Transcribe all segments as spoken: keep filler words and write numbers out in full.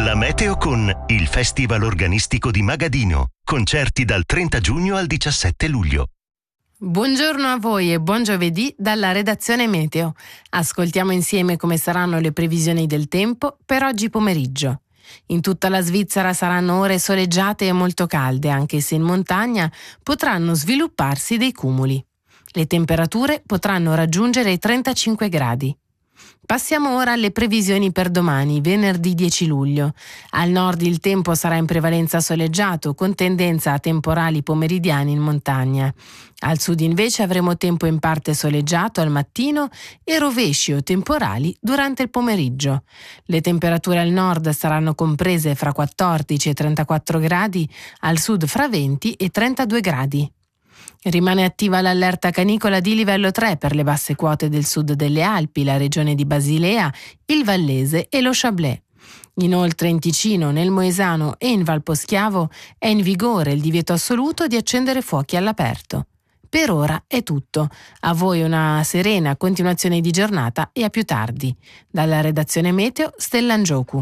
La meteo con il Festival Organistico di Magadino. Concerti dal trenta giugno al diciassette luglio. Buongiorno a voi e buon giovedì dalla redazione Meteo. Ascoltiamo insieme come saranno le previsioni del tempo per oggi pomeriggio. In tutta la Svizzera saranno ore soleggiate e molto calde, anche se in montagna potranno svilupparsi dei cumuli. Le temperature potranno raggiungere i trentacinque gradi. Passiamo ora alle previsioni per domani, venerdì dieci luglio. Al nord il tempo sarà in prevalenza soleggiato, con tendenza a temporali pomeridiani in montagna. Al sud invece avremo tempo in parte soleggiato al mattino e rovesci o temporali durante il pomeriggio. Le temperature al nord saranno comprese fra quattordici e trentaquattro gradi, al sud fra venti e trentadue gradi. Rimane attiva l'allerta canicola di livello tre per le basse quote del sud delle Alpi, la regione di Basilea, il Vallese e lo Chablais. Inoltre in Ticino, nel Moesano e in Valposchiavo è in vigore il divieto assoluto di accendere fuochi all'aperto. Per ora è tutto. A voi una serena continuazione di giornata e a più tardi. Dalla redazione Meteo, Stella Ngioku.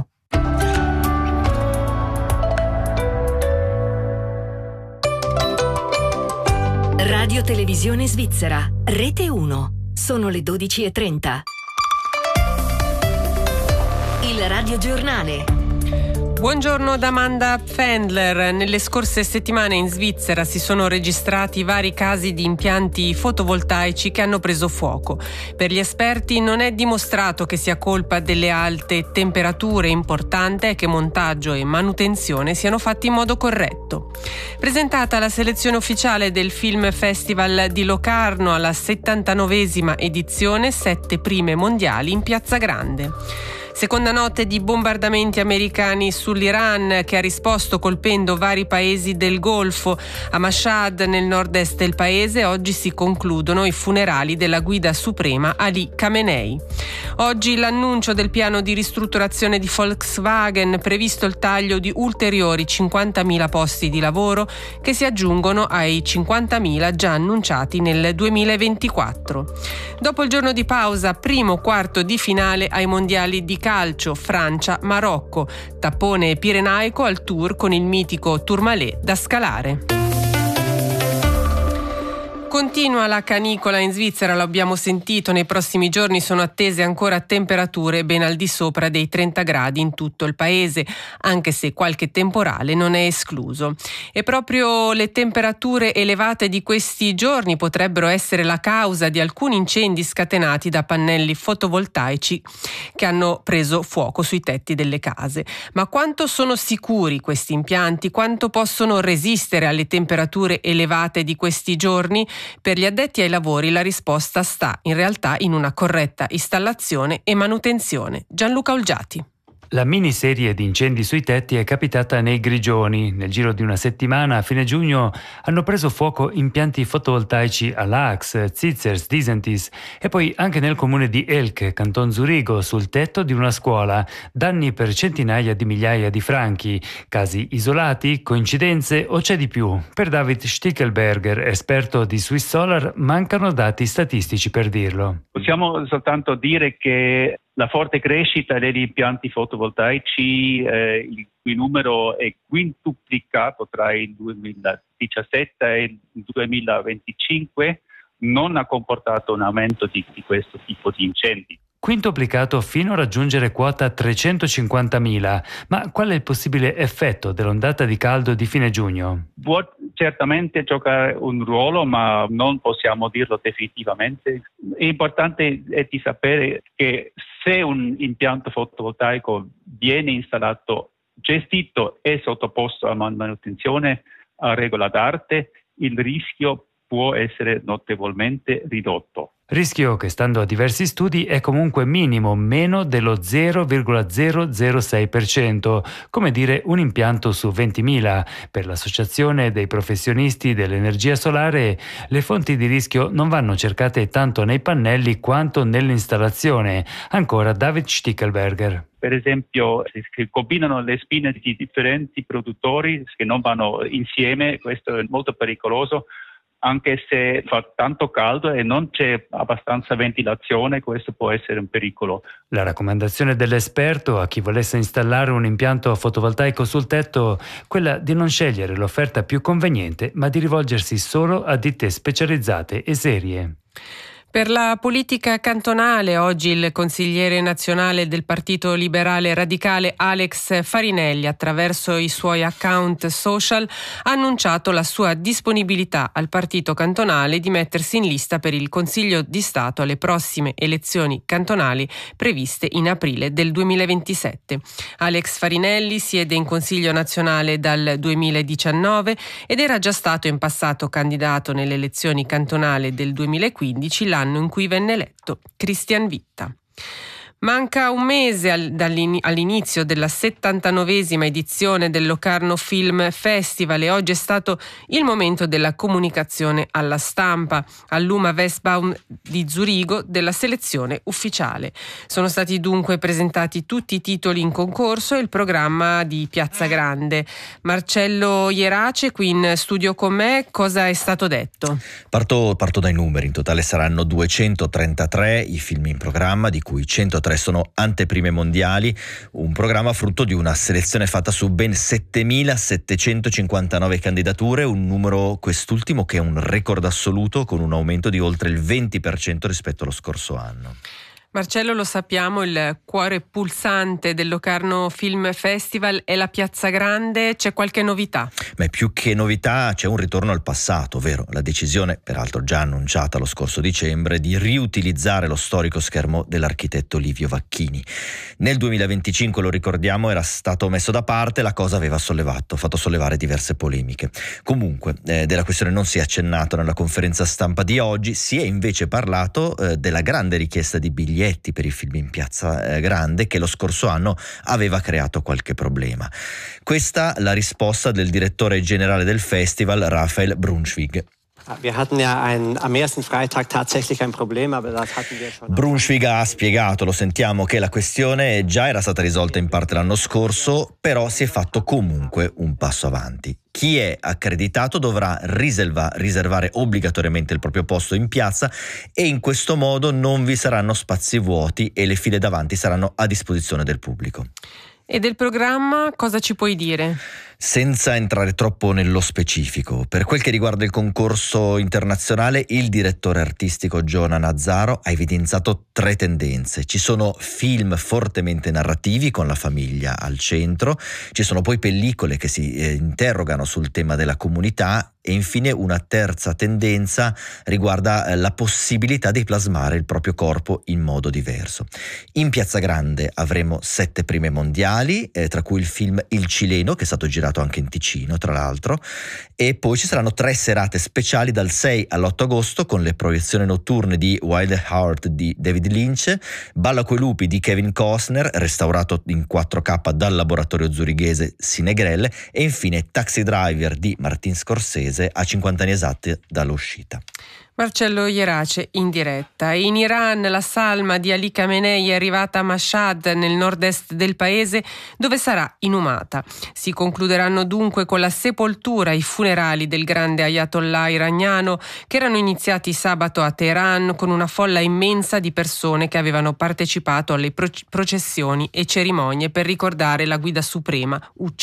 Radio Televisione Svizzera, Rete uno. Sono le dodici e trenta. Il radiogiornale. Buongiorno da Amanda Pfändler. Nelle scorse settimane in Svizzera si sono registrati vari casi di impianti fotovoltaici che hanno preso fuoco. Per gli esperti non è dimostrato che sia colpa delle alte temperature, importante è che montaggio e manutenzione siano fatti in modo corretto. Presentata la selezione ufficiale del Film Festival di Locarno alla settantanovesima edizione, sette prime mondiali in Piazza Grande. Seconda notte di bombardamenti americani sull'Iran, che ha risposto colpendo vari paesi del Golfo. A Mashhad, nel nord-est del paese, oggi si concludono i funerali della guida suprema Ali Khamenei. Oggi l'annuncio del piano di ristrutturazione di Volkswagen, previsto il taglio di ulteriori cinquantamila posti di lavoro che si aggiungono ai cinquantamila già annunciati nel duemilaventiquattro. Dopo il giorno di pausa, primo quarto di finale ai mondiali di calcio, Francia-Marocco, tappone pirenaico al Tour con il mitico Tourmalet da scalare. Continua la canicola in Svizzera, lo abbiamo sentito, nei prossimi giorni sono attese ancora temperature ben al di sopra dei trenta gradi in tutto il paese, anche se qualche temporale non è escluso. E proprio le temperature elevate di questi giorni potrebbero essere la causa di alcuni incendi scatenati da pannelli fotovoltaici che hanno preso fuoco sui tetti delle case. Ma quanto sono sicuri questi impianti? Quanto possono resistere alle temperature elevate di questi giorni? Per gli addetti ai lavori la risposta sta in realtà in una corretta installazione e manutenzione. Gianluca Olgiati. La miniserie di incendi sui tetti è capitata nei Grigioni. Nel giro di una settimana, a fine giugno, hanno preso fuoco impianti fotovoltaici a Laax, Zitzers, Disentis e poi anche nel comune di Elk, Canton Zurigo, sul tetto di una scuola. Danni per centinaia di migliaia di franchi. Casi isolati, coincidenze o c'è di più? Per David Stickelberger, esperto di Swiss Solar, mancano dati statistici per dirlo. Possiamo soltanto dire che la forte crescita degli impianti fotovoltaici, eh, il cui numero è quintuplicato tra il duemiladiciassette e il duemilaventicinque, non ha comportato un aumento di, di questo tipo di incendi. Quintuplicato fino a raggiungere quota trecentocinquantamila. Ma qual è il possibile effetto dell'ondata di caldo di fine giugno? Può certamente giocare un ruolo, ma non possiamo dirlo definitivamente. È importante è di sapere che se un impianto fotovoltaico viene installato, gestito e sottoposto a manutenzione a regola d'arte, il rischio può essere notevolmente ridotto. Rischio che, stando a diversi studi, è comunque minimo, meno dello zero virgola zero zero sei per cento, come dire un impianto su ventimila. Per l'Associazione dei professionisti dell'energia solare, le fonti di rischio non vanno cercate tanto nei pannelli quanto nell'installazione. Ancora David Stickelberger. Per esempio, se combinano le spine di differenti produttori che non vanno insieme, questo è molto pericoloso. anche se fa tanto caldo e non c'è abbastanza ventilazione, questo può essere un pericolo. La raccomandazione dell'esperto a chi volesse installare un impianto fotovoltaico sul tetto, quella di non scegliere l'offerta più conveniente, ma di rivolgersi solo a ditte specializzate e serie. Per la politica cantonale, oggi il consigliere nazionale del Partito Liberale Radicale Alex Farinelli, attraverso i suoi account social, ha annunciato la sua disponibilità al Partito cantonale di mettersi in lista per il Consiglio di Stato alle prossime elezioni cantonali previste in aprile del duemilaventisette. Alex Farinelli siede in Consiglio nazionale dal duemiladiciannove ed era già stato in passato candidato nelle elezioni cantonali del duemilaquindici, l'anno in cui venne eletto Christian Vitta. Manca un mese all'inizio della settantanovesima edizione del Locarno Film Festival e oggi è stato il momento della comunicazione alla stampa all'Uma Westbaum di Zurigo della selezione ufficiale. Sono stati dunque presentati tutti i titoli in concorso e il programma di Piazza Grande. Marcello Ierace qui in studio con me, cosa è stato detto? Parto, parto dai numeri, in totale saranno duecentotrentatré i film in programma, di cui centotré sono anteprime mondiali, un programma frutto di una selezione fatta su ben settemilasettecentocinquantanove candidature, un numero quest'ultimo che è un record assoluto con un aumento di oltre il venti per cento rispetto allo scorso anno. Marcello, lo sappiamo, il cuore pulsante del Locarno Film Festival è la Piazza Grande. C'è qualche novità? Beh, più che novità c'è un ritorno al passato, ovvero la decisione, peraltro già annunciata lo scorso dicembre, di riutilizzare lo storico schermo dell'architetto Livio Vacchini. Nel duemilaventicinque, lo ricordiamo, era stato messo da parte, la cosa aveva sollevato, fatto sollevare diverse polemiche. Comunque, eh, della questione non si è accennato nella conferenza stampa di oggi, si è invece parlato eh, della grande richiesta di biglietti per i film in Piazza Grande che lo scorso anno aveva creato qualche problema. Questa la risposta del direttore generale del festival, Raphael Brunschwig. Brunschwig ha spiegato, lo sentiamo, che la questione già era stata risolta in parte l'anno scorso, però si è fatto comunque un passo avanti. Chi è accreditato dovrà riserva, riservare obbligatoriamente il proprio posto in piazza e in questo modo non vi saranno spazi vuoti e le file davanti saranno a disposizione del pubblico. E del programma cosa ci puoi dire? Senza entrare troppo nello specifico, per quel che riguarda il concorso internazionale, il direttore artistico Giona Nazzaro ha evidenziato tre tendenze. Ci sono film fortemente narrativi con la famiglia al centro, ci sono poi pellicole che si eh, interrogano sul tema della comunità e infine una terza tendenza riguarda eh, la possibilità di plasmare il proprio corpo in modo diverso. In Piazza Grande avremo sette prime mondiali, eh, tra cui il film Il Cileno, che è stato girato anche in Ticino tra l'altro, e poi ci saranno tre serate speciali dal sei all'otto agosto con le proiezioni notturne di Wild Heart di David Lynch, Balla coi lupi di Kevin Costner, restaurato in quattro K dal laboratorio zurighese Cinegrelle, e infine Taxi Driver di Martin Scorsese a cinquanta anni esatti dall'uscita. Marcello Ierace in diretta. In Iran la salma di Ali Khamenei è arrivata a Mashhad, nel nord-est del paese, dove sarà inumata. Si concluderanno dunque con la sepoltura e i funerali del grande ayatollah iraniano, che erano iniziati sabato a Teheran con una folla immensa di persone che avevano partecipato alle processioni e cerimonie per ricordare la guida suprema uccisa